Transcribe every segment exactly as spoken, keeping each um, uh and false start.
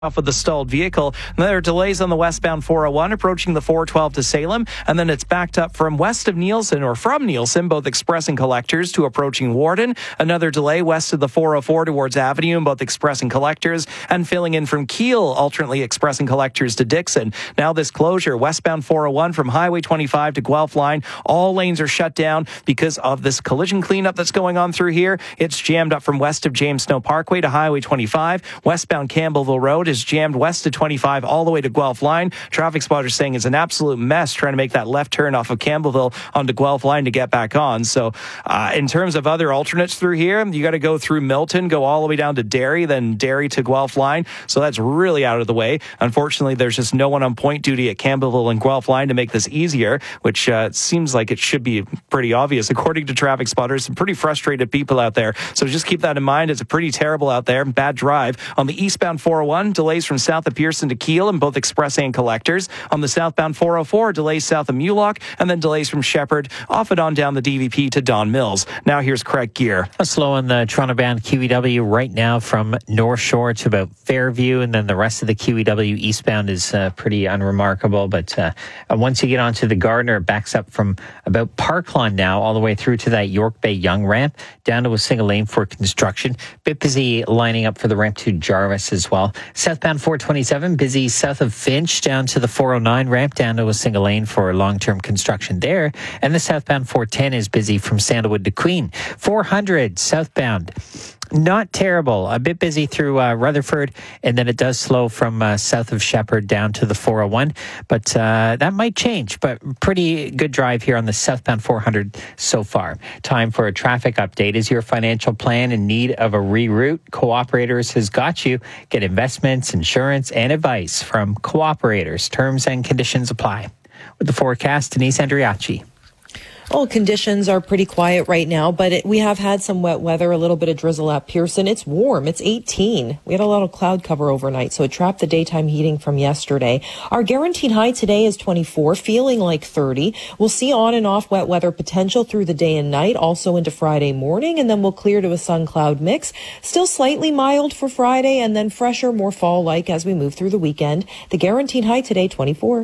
off with the stalled vehicle. And there are delays on the westbound four oh one approaching the four twelve to Salem, and then it's backed up from west of Nielsen or from Nielsen, both Express and Collectors, to approaching Warden. Another delay west of the four oh four towards Avenue in both Express and Collectors, and filling in from Kiel, alternately Express and Collectors to Dixon. Now this closure, westbound four oh one from Highway twenty-five to Guelph line, all lanes are shut down because of this collision cleanup that's going on through here. It's jammed up from west of James Snow Parkway to Highway twenty-five. Westbound Campbellville Road is jammed west of twenty-five all the way to Guelph line. Traffic spotters saying it's an absolute mess trying to make that left turn off of Campbellville onto Guelph line to get back on. So uh, in terms of other alternates through here, you got to go through Milton, go all the way down to Derry, then Derry to Guelph line. So that's really out of the way. Unfortunately, there's just no one on point duty at Campbellville and Guelph line to make this easier, which uh, seems like it should be pretty obvious. According to traffic spotters, some pretty frustrated people out there. So just keep that in mind. It's pretty terrible out there. Bad drive. On the eastbound four oh one, delays from south of Pearson to Kiel in both Express and Collectors. On the southbound four oh four, delays south of Mulock, and then delays from Shepherd off and on down the D V P to Don Mills. Now here's Craig Gear. A slow on the Toronto-bound Q E W right now from North Shore to about Fairview, and then the rest of the Q E W eastbound is uh, pretty unremarkable. But uh, once you get onto the Gardiner, it backs up from about Parklawn now all the way through to that York Bay Young ramp, down to a single lane for construction. Bit busy lining up for the ramp to Jarvis as well. Southbound four twenty-seven, busy south of Finch down to the four oh nine ramp, down to a single lane for long-term construction there. And the southbound four ten is busy from Sandalwood to Queen. four hundred southbound, not terrible. A bit busy through uh, Rutherford, and then it does slow from uh, south of Shepherd down to the four oh one. But uh, that might change, but pretty good drive here on the southbound four hundred so far. Time for a traffic update. Is your financial plan in need of a reroute? Cooperators has got you. Get investments, insurance, and advice from Cooperators. Terms and conditions apply. With the forecast, Denise Andriachi. Well, conditions are pretty quiet right now, but it, we have had some wet weather, a little bit of drizzle at Pearson. It's warm. It's eighteen. We had a lot of cloud cover overnight, so it trapped the daytime heating from yesterday. Our guaranteed high today is twenty-four, feeling like thirty. We'll see on and off wet weather potential through the day and night, also into Friday morning, and then we'll clear to a sun-cloud mix. Still slightly mild for Friday, and then fresher, more fall-like as we move through the weekend. The guaranteed high today, twenty-four.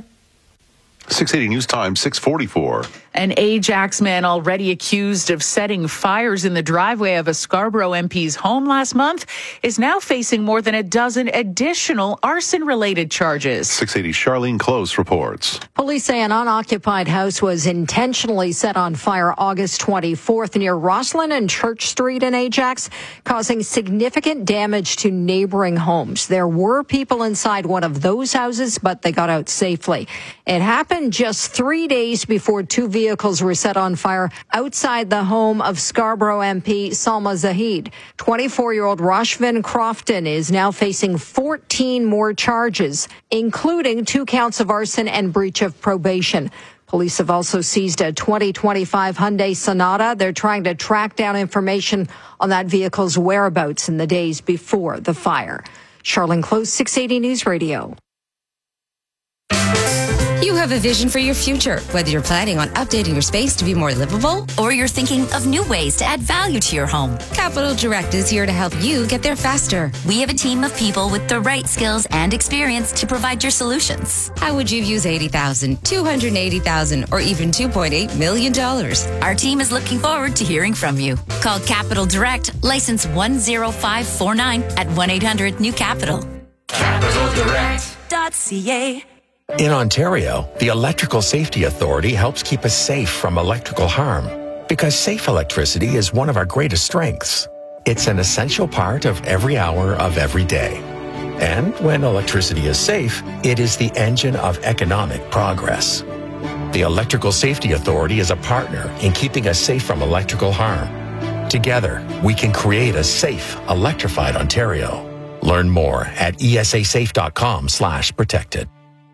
six eighty News Time, six forty-four. An Ajax man already accused of setting fires in the driveway of a Scarborough M P's home last month is now facing more than a dozen additional arson-related charges. six eighty Charlene Close reports. Police say an unoccupied house was intentionally set on fire August twenty-fourth near Roslyn and Church Street in Ajax, causing significant damage to neighboring homes. There were people inside one of those houses, but they got out safely. It happened just three days before two vehicles were set on fire outside the home of Scarborough M P Salma Zahid. twenty-four-year-old Roshvin Crofton is now facing fourteen more charges, including two counts of arson and breach of probation. Police have also seized a twenty twenty-five Hyundai Sonata. They're trying to track down information on that vehicle's whereabouts in the days before the fire. Charlene Close, six eighty News Radio. You have a vision for your future, whether you're planning on updating your space to be more livable or you're thinking of new ways to add value to your home. Capital Direct is here to help you get there faster. We have a team of people with the right skills and experience to provide your solutions. How would you use eighty thousand dollars, two hundred eighty thousand dollars, or even two point eight million dollars? Our team is looking forward to hearing from you. Call Capital Direct, license one zero five four nine at one eight hundred new capital. capital direct dot c a. In Ontario, the Electrical Safety Authority helps keep us safe from electrical harm because safe electricity is one of our greatest strengths. It's an essential part of every hour of every day. And when electricity is safe, it is the engine of economic progress. The Electrical Safety Authority is a partner in keeping us safe from electrical harm. Together, we can create a safe, electrified Ontario. Learn more at e s a safe dot com slash protected.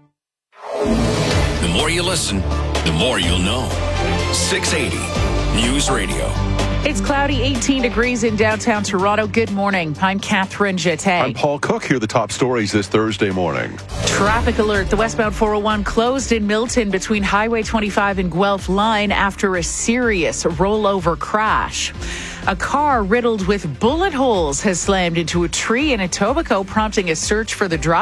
The more you listen, the more you'll know. six eighty News Radio. It's cloudy, eighteen degrees in downtown Toronto. Good morning. I'm Catherine Jeté. I'm Paul Cook. Here are the top stories this Thursday morning. Traffic alert. The westbound four oh one closed in Milton between Highway twenty-five and Guelph Line after a serious rollover crash. A car riddled with bullet holes has slammed into a tree in Etobicoke, prompting a search for the driver.